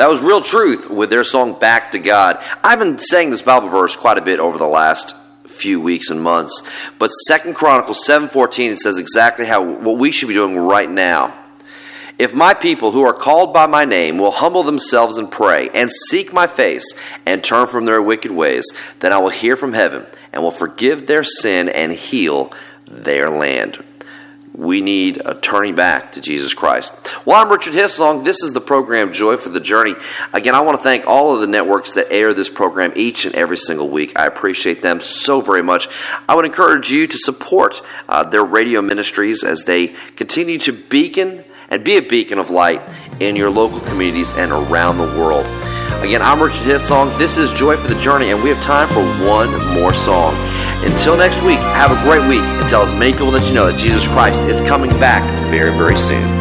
That was Real Truth with their song Back to God. I've been saying this Bible verse quite a bit over the last few weeks and months, but 2 Chronicles 7:14, it says exactly what we should be doing right now. If my people who are called by my name will humble themselves and pray and seek my face and turn from their wicked ways, then I will hear from heaven and will forgive their sin and heal their land. We need a turning back to Jesus Christ. Well, I'm Richard Hisslong. This is the program Joy for the Journey. Again, I want to thank all of the networks that air this program each and every single week. I appreciate them so very much. I would encourage you to support their radio ministries as they continue to beacon and be a beacon of light in your local communities and around the world. Again, I'm Richard Hisslong. This is Joy for the Journey, and we have time for one more song. Until next week, have a great week, and tell as many people that you know that Jesus Christ is coming back very, very soon.